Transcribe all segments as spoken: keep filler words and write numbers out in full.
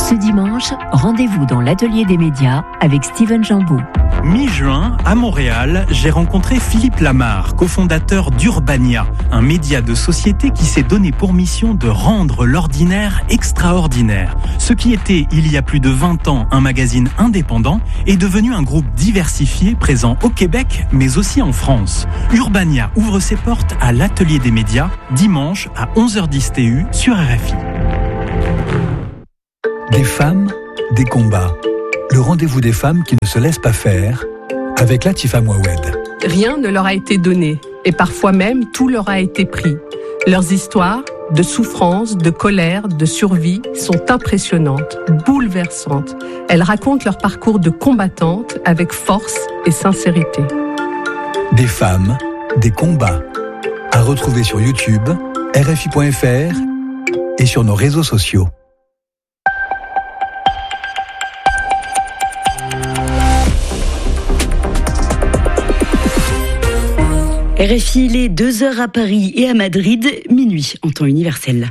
Ce dimanche, rendez-vous dans l'atelier des médias avec Steven Jambeau. Mi-juin, à Montréal, j'ai rencontré Philippe Lamarre, cofondateur d'Urbania, un média de société qui s'est donné pour mission de rendre l'ordinaire extraordinaire. Ce qui était, il y a plus de vingt ans, un magazine indépendant, est devenu un groupe diversifié présent au Québec, mais aussi en France. Urbania ouvre ses portes à l'atelier des médias, dimanche à onze heures dix T U sur R F I. Des femmes, des combats. Le rendez-vous des femmes qui ne se laissent pas faire avec Latifa Mouawed. Rien ne leur a été donné et parfois même tout leur a été pris. Leurs histoires de souffrance, de colère, de survie sont impressionnantes, bouleversantes. Elles racontent leur parcours de combattantes avec force et sincérité. Des femmes, des combats. À retrouver sur YouTube, R F I point F R et sur nos réseaux sociaux. R F I, il est deux heures à Paris et à Madrid, minuit en temps universel.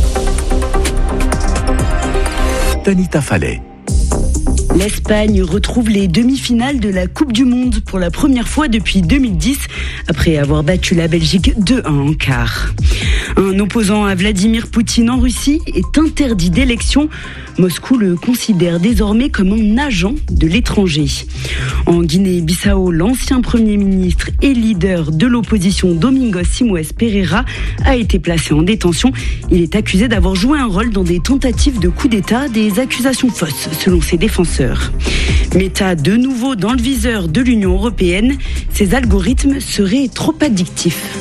Tanita Fallet. L'Espagne retrouve les demi-finales de la Coupe du Monde pour la première fois depuis deux mille dix, après avoir battu la Belgique deux un en quart. Un opposant à Vladimir Poutine en Russie est interdit d'élection. Moscou le considère désormais comme un agent de l'étranger. En Guinée-Bissau, l'ancien Premier ministre et leader de l'opposition Domingos Simoes Pereira a été placé en détention. Il est accusé d'avoir joué un rôle dans des tentatives de coup d'État, des accusations fausses selon ses défenseurs. Meta de nouveau dans le viseur de l'Union européenne, ses algorithmes seraient trop addictifs.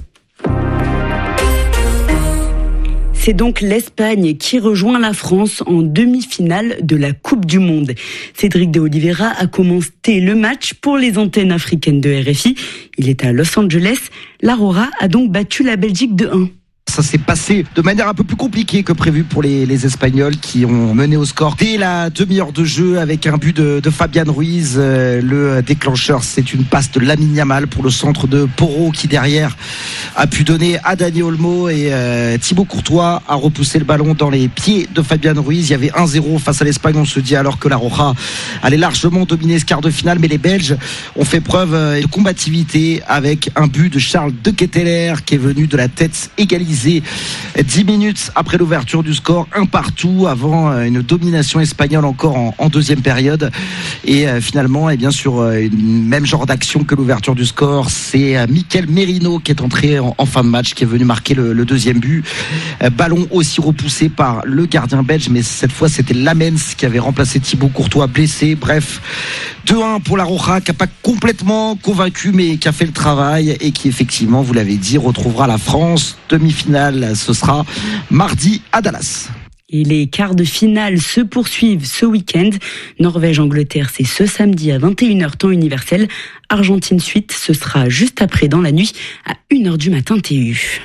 C'est donc l'Espagne qui rejoint la France en demi-finale de la Coupe du Monde. Cédric de Oliveira a commenté le match pour les antennes africaines de R F I. Il est à Los Angeles. L'Aurora a donc battu la Belgique deux un. Ça s'est passé de manière un peu plus compliquée que prévu pour les, les Espagnols qui ont mené au score dès la demi-heure de jeu avec un but de, de Fabian Ruiz. Euh, le déclencheur, c'est une passe de Lamine Yamal pour le centre de Porro qui derrière a pu donner à Dani Olmo et euh, Thibaut Courtois a repoussé le ballon dans les pieds de Fabian Ruiz. Il y avait un zéro face à l'Espagne, on se dit, alors que la Roja allait largement dominer ce quart de finale, mais les Belges ont fait preuve de combativité avec un but de Charles De Ketteler qui est venu de la tête égalisée dix minutes après l'ouverture du score, un partout avant une domination espagnole encore en, en deuxième période. Et euh, finalement, et bien sur euh, une même genre d'action que l'ouverture du score, c'est euh, Mikel Merino qui est entré en, en fin de match, qui est venu marquer le, le deuxième but. Euh, ballon aussi repoussé par le gardien belge, mais cette fois c'était Lamens qui avait remplacé Thibaut Courtois blessé. Bref, deux un pour la Roja, qui n'a pas complètement convaincu, mais qui a fait le travail et qui effectivement, vous l'avez dit, retrouvera la France. Demi-finale, ce sera mardi à Dallas. Et les quarts de finale se poursuivent ce week-end. Norvège-Angleterre, c'est ce samedi à vingt et une heures temps universel. Argentine-Suisse, ce sera juste après dans la nuit à une heure du matin T U.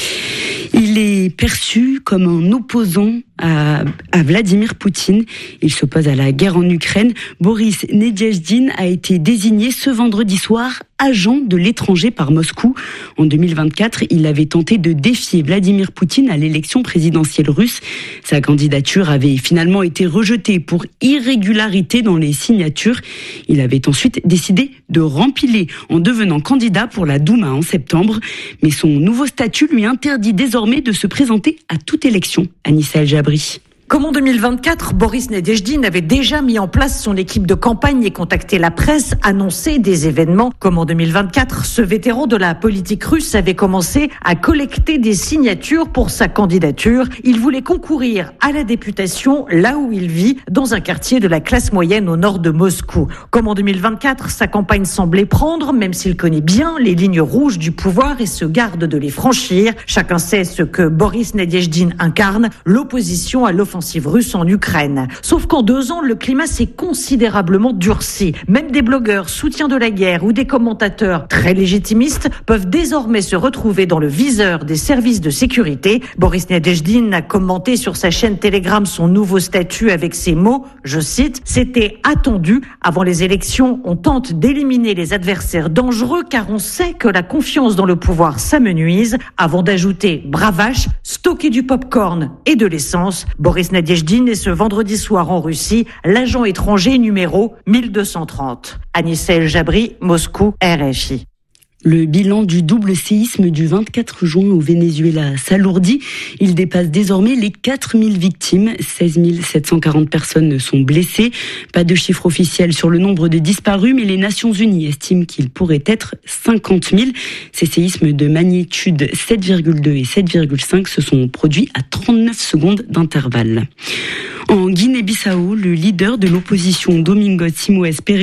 Il est perçu comme un opposant à, à Vladimir Poutine. Il s'oppose à la guerre en Ukraine. Boris Nedjeltsin a été désigné ce vendredi soir agent de l'étranger par Moscou. En deux mille vingt-quatre, il avait tenté de défier Vladimir Poutine à l'élection présidentielle russe. Sa candidature avait finalement été rejetée pour irrégularité dans les signatures. Il avait ensuite décidé de rempiler en devenant candidat pour la Douma en septembre. Mais son nouveau statut lui interdit désormais de se présenter à toute élection. Anissa El Jabri. Comme en deux mille vingt-quatre, Boris Nedjeltsin avait déjà mis en place son équipe de campagne et contacté la presse, annoncé des événements. Comme en deux mille vingt-quatre, ce vétéran de la politique russe avait commencé à collecter des signatures pour sa candidature. Il voulait concourir à la députation là où il vit, dans un quartier de la classe moyenne au nord de Moscou. Comme en deux mille vingt-quatre, sa campagne semblait prendre, même s'il connaît bien les lignes rouges du pouvoir et se garde de les franchir. Chacun sait ce que Boris Nedjeltsin incarne, l'opposition à l'offensive russe en Ukraine. Sauf qu'en deux ans, le climat s'est considérablement durci. Même des blogueurs soutiens de la guerre ou des commentateurs très légitimistes peuvent désormais se retrouver dans le viseur des services de sécurité. Boris Nedjeltsin a commenté sur sa chaîne Telegram son nouveau statut avec ces mots, je cite, « C'était attendu. Avant les élections, on tente d'éliminer les adversaires dangereux car on sait que la confiance dans le pouvoir s'amenuise. » Avant d'ajouter « bravache, stocker du pop-corn et de l'essence », Boris Boris Nadezhdin est ce vendredi soir en Russie, l'agent étranger numéro mille deux cent trente. Anissa El Jabri, Moscou, R F I. Le bilan du double séisme du vingt-quatre juin au Venezuela s'alourdit. Il dépasse désormais les quatre mille victimes. seize mille sept cent quarante personnes sont blessées. Pas de chiffre officiel sur le nombre de disparus, mais les Nations Unies estiment qu'il pourrait être cinquante mille. Ces séismes de magnitude sept virgule deux et sept virgule cinq se sont produits à trente-neuf secondes d'intervalle. En Guinée-Bissau, le leader de l'opposition Domingos Simoes Pereira